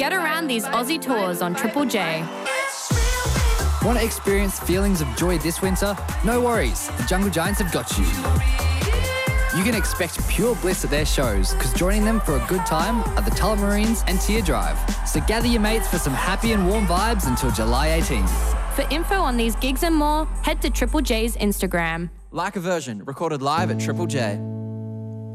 Get around these Aussie tours on Triple J. Want to experience feelings of joy this winter? No worries, the Jungle Giants have got you. You can expect pure bliss at their shows, because joining them for a good time are the Tullamarines and Tear Drive. So gather your mates for some happy and warm vibes until July 18th. For info on these gigs and more, head to Triple J's Instagram. Like a Version, recorded live at Triple J.